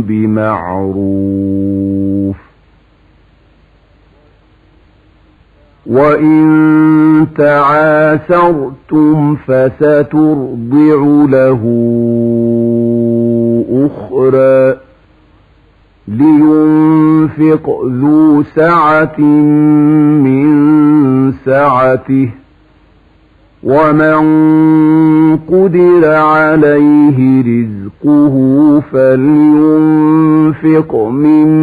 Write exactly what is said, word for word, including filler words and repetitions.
بمعروف وإن تعاسرتم فسترضع له أخرى لينفق ذو سعة من سعته ومن قدر عليه رزقه فلينفق مما